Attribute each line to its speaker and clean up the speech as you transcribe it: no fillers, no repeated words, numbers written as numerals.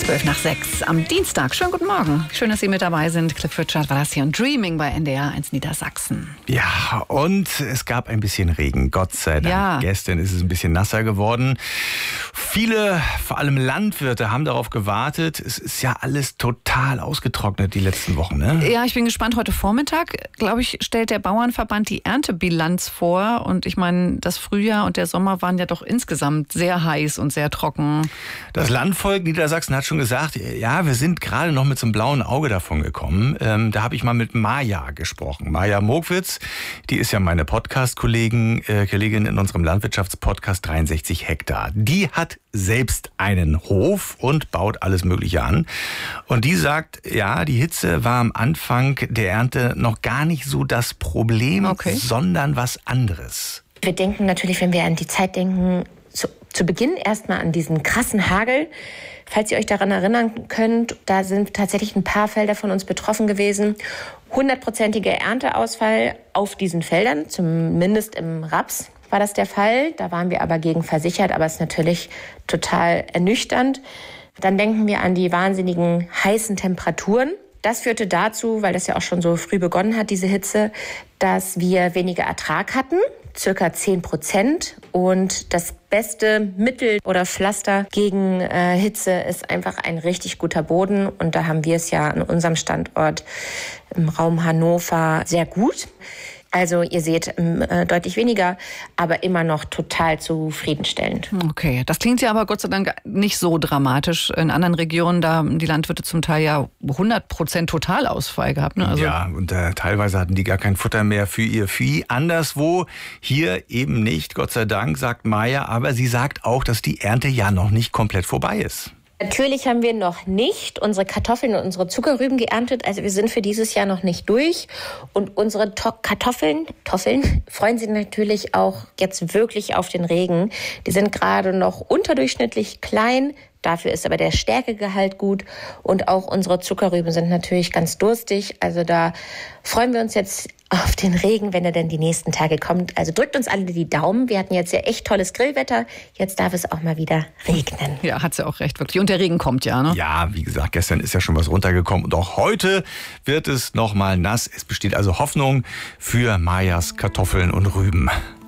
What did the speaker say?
Speaker 1: 5:12 am Dienstag. Schönen guten Morgen. Schön, dass Sie mit dabei sind. Cliff Richard war das hier und Dreaming bei NDR 1 Niedersachsen.
Speaker 2: Ja, und es gab ein bisschen Regen, Gott sei Dank.
Speaker 1: Ja.
Speaker 2: Gestern ist es ein bisschen nasser geworden. Viele, vor allem Landwirte, haben darauf gewartet. Es ist ja alles total ausgetrocknet die letzten Wochen, ne?
Speaker 1: Ja, ich bin gespannt. Heute Vormittag, glaube ich, stellt der Bauernverband die Erntebilanz vor. Und ich meine, das Frühjahr und der Sommer waren ja doch insgesamt sehr heiß und sehr trocken.
Speaker 2: Das Landvolk Niedersachsen hat schon gesagt, ja, wir sind gerade noch mit so einem blauen Auge davon gekommen. Da habe ich mal mit Maja gesprochen. Maja Mogwitz, die ist ja meine Podcast-Kollegin in unserem Landwirtschaftspodcast 63 Hektar. Die hat selbst einen Hof und baut alles Mögliche an. Und die sagt, ja, die Hitze war am Anfang der Ernte noch gar nicht so das Problem, sondern was anderes.
Speaker 3: Wir denken natürlich, wenn wir an die Zeit denken, zu Beginn erstmal an diesen krassen Hagel. Falls ihr euch daran erinnern könnt, da sind tatsächlich ein paar Felder von uns betroffen gewesen. 100%iger Ernteausfall auf diesen Feldern, zumindest im Raps war das der Fall. Da waren wir aber gegen versichert, aber es ist natürlich total ernüchternd. Dann denken wir an die wahnsinnigen heißen Temperaturen. Das führte dazu, weil das ja auch schon so früh begonnen hat, diese Hitze, dass wir weniger Ertrag hatten, circa 10%. Und das beste Mittel oder Pflaster gegen Hitze ist einfach ein richtig guter Boden. Und da haben wir es ja an unserem Standort im Raum Hannover sehr gut. Also ihr seht deutlich weniger, aber immer noch total zufriedenstellend.
Speaker 1: Okay, das klingt ja aber Gott sei Dank nicht so dramatisch. In anderen Regionen, da haben die Landwirte zum Teil ja 100% Totalausfall gehabt. Ne? Also
Speaker 2: ja, und teilweise hatten die gar kein Futter mehr für ihr Vieh. Anderswo, hier eben nicht, Gott sei Dank, sagt Maja. Aber sie sagt auch, dass die Ernte ja noch nicht komplett vorbei ist.
Speaker 3: Natürlich haben wir noch nicht unsere Kartoffeln und unsere Zuckerrüben geerntet. Also wir sind für dieses Jahr noch nicht durch. Und unsere Kartoffeln freuen sich natürlich auch jetzt wirklich auf den Regen. Die sind gerade noch unterdurchschnittlich klein. Dafür ist aber der Stärkegehalt gut. Und auch unsere Zuckerrüben sind natürlich ganz durstig. Also da freuen wir uns jetzt auf den Regen, wenn er denn die nächsten Tage kommt. Also drückt uns alle die Daumen. Wir hatten jetzt ja echt tolles Grillwetter. Jetzt darf es auch mal wieder regnen.
Speaker 1: ja, hat sie auch recht, wirklich. Und der Regen kommt ja, ne?
Speaker 2: Ja, wie gesagt, gestern ist ja schon was runtergekommen. Und auch heute wird es nochmal nass. Es besteht also Hoffnung für Majas Kartoffeln und Rüben.